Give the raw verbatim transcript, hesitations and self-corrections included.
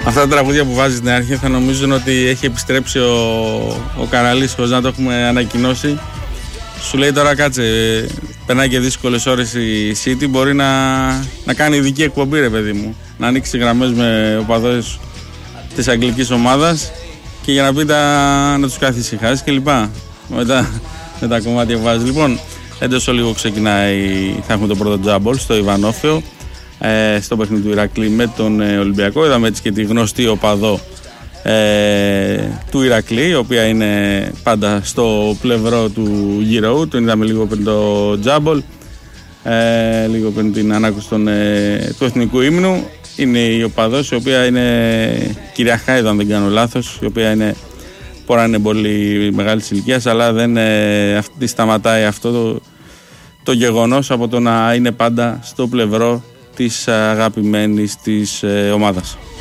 αυτά τα τραγούδια που βάζει στην αρχή θα νομίζουν ότι έχει επιστρέψει ο, ο Καραλής χωρίς να το έχουμε ανακοινώσει. Σου λέει τώρα κάτσε, περνάει και δύσκολες ώρες η City, μπορεί να, να κάνει ειδική εκπομπή, ρε παιδί μου. Να ανοίξει γραμμές με οπαδούς της αγγλικής ομάδας και για να πει τα, να τους καθησυχάσει κλπ. Μετά με τα κομμάτια που βάζει. Λοιπόν, εντός λίγο ξεκινάει, θα έχουμε το πρώτο τζάμπολ στο Ιβανόφεο, ε, στο παιχνίδι του Ηρακλή με τον ε, Ολυμπιακό. Είδαμε έτσι και τη γνωστή οπαδό ε, του Ηρακλή, η οποία είναι πάντα στο πλευρό του γύρο. Τον είδαμε λίγο πριν το τζάμπολ, ε, λίγο πριν την ανάκουση των, ε, του εθνικού ύμνου. Είναι η οπαδός, η οποία είναι κυρία Χάιδο, αν δεν κάνω λάθος, η οποία είναι, μπορεί να είναι πολύ μεγάλη ηλικία, αλλά δεν ε, αυτή σταματάει αυτό το, το γεγονός από το να είναι πάντα στο πλευρό της αγαπημένης της ε, ομάδας.